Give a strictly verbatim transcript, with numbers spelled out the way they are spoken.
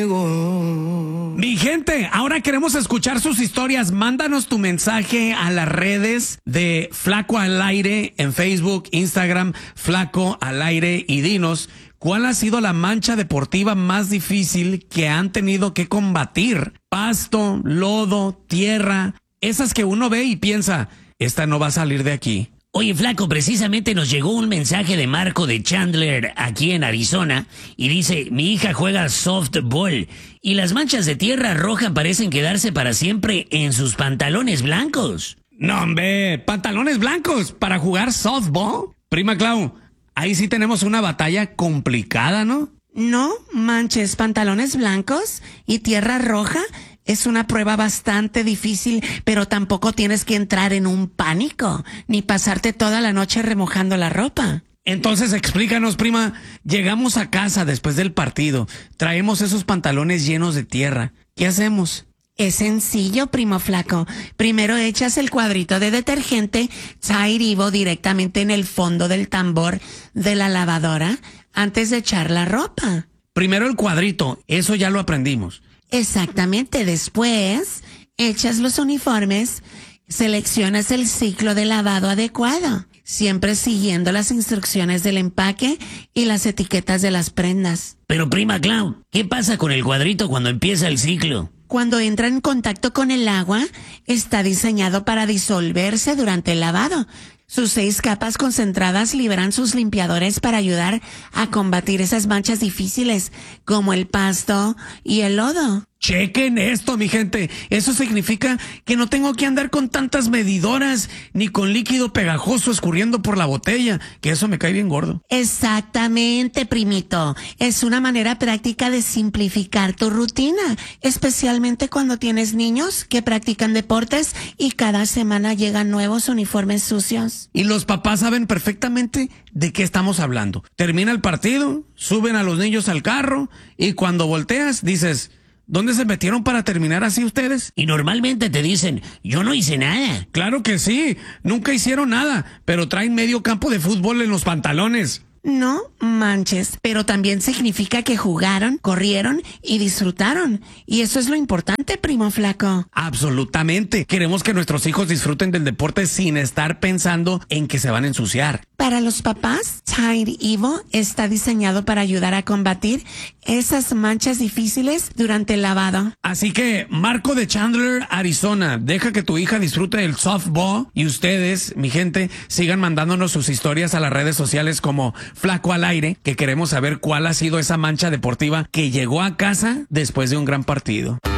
Mi gente, ahora queremos escuchar sus historias. Mándanos tu mensaje a las redes de Flaco al Aire en Facebook, Instagram, Flaco al Aire, y dinos cuál ha sido la mancha deportiva más difícil que han tenido que combatir. Pasto, lodo, tierra, esas que uno ve y piensa, esta no va a salir de aquí. Oye, Flaco, precisamente nos llegó un mensaje de Marco de Chandler aquí en Arizona y dice, mi hija juega softball y las manchas de tierra roja parecen quedarse para siempre en sus pantalones blancos. No, hombre, pantalones blancos para jugar softball. Prima Clau, ahí sí tenemos una batalla complicada, ¿no? No manches, pantalones blancos y tierra roja. Es una prueba bastante difícil, pero tampoco tienes que entrar en un pánico, ni pasarte toda la noche remojando la ropa. Entonces explícanos, prima. Llegamos a casa después del partido, traemos esos pantalones llenos de tierra. ¿Qué hacemos? Es sencillo, primo Flaco. Primero echas el cuadrito de detergente Tide Evo directamente en el fondo del tambor de la lavadora antes de echar la ropa. Primero el cuadrito, eso ya lo aprendimos. Exactamente, después echas los uniformes, seleccionas el ciclo de lavado adecuado, siempre siguiendo las instrucciones del empaque y las etiquetas de las prendas. Pero prima Clau, ¿qué pasa con el cuadrito cuando empieza el ciclo? Cuando entra en contacto con el agua, está diseñado para disolverse durante el lavado. Sus seis capas concentradas liberan sus limpiadores para ayudar a combatir esas manchas difíciles, como el pasto y el lodo. Chequen esto, mi gente. Eso significa que no tengo que andar con tantas medidoras ni con líquido pegajoso escurriendo por la botella, que eso me cae bien gordo. Exactamente, primito. Es una manera práctica de simplificar tu rutina, especialmente cuando tienes niños que practican deportes y cada semana llegan nuevos uniformes sucios. Y los papás saben perfectamente de qué estamos hablando. Termina el partido, suben a los niños al carro y cuando volteas dices, ¿dónde se metieron para terminar así ustedes? Y normalmente te dicen, yo no hice nada. Claro que sí, nunca hicieron nada, pero traen medio campo de fútbol en los pantalones. No manches, pero también significa que jugaron, corrieron y disfrutaron. Y eso es lo importante, primo Flaco. Absolutamente. Queremos que nuestros hijos disfruten del deporte sin estar pensando en que se van a ensuciar. Para los papás, Tide Evo está diseñado para ayudar a combatir esas manchas difíciles durante el lavado. Así que, Marco de Chandler, Arizona, deja que tu hija disfrute del softball y ustedes, mi gente, sigan mandándonos sus historias a las redes sociales como Flaco al Aire, que queremos saber cuál ha sido esa mancha deportiva que llegó a casa después de un gran partido.